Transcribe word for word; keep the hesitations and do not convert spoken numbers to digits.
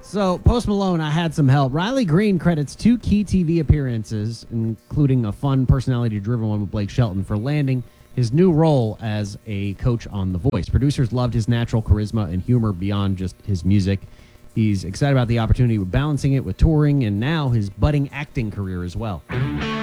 So, Post Malone, I had some help. Riley Green credits two key T V appearances, including a fun, personality-driven one with Blake Shelton, for landing his new role as a coach on The Voice. Producers loved his natural charisma and humor beyond just his music. He's excited about the opportunity of balancing it with touring and now his budding acting career as well.